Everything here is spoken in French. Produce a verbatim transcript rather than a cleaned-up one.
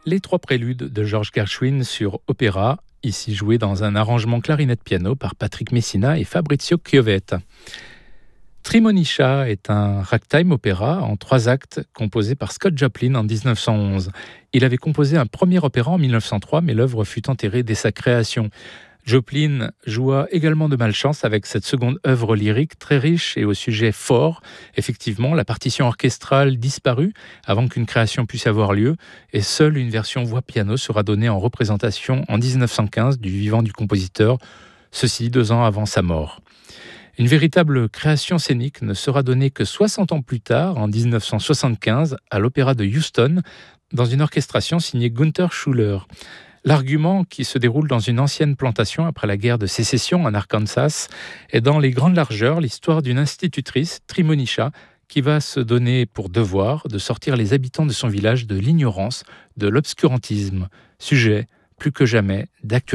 Les trois préludes de Georges Gershwin sur opéra, ici joués dans un arrangement clarinette-piano par Patrick Messina et Fabrizio Chiovetta. Trimonisha est un ragtime opéra en trois actes composé par Scott Joplin en dix-neuf cent onze. Il avait composé un premier opéra en mille neuf cent trois, mais l'œuvre fut enterrée dès sa création. Joplin joua également de malchance avec cette seconde œuvre lyrique très riche et au sujet fort. Effectivement, la partition orchestrale disparut avant qu'une création puisse avoir lieu et seule une version voix-piano sera donnée en représentation en dix-neuf cent quinze du vivant du compositeur, ceci deux ans avant sa mort. Une véritable création scénique ne sera donnée que soixante ans plus tard, en dix-neuf cent soixante-quinze, à l'Opéra de Houston, dans une orchestration signée Gunther Schuller. L'argument, qui se déroule dans une ancienne plantation après la guerre de sécession en Arkansas, est dans les grandes largeurs l'histoire d'une institutrice, Trimonisha, qui va se donner pour devoir de sortir les habitants de son village de l'ignorance, de l'obscurantisme. Sujet plus que jamais d'actualité.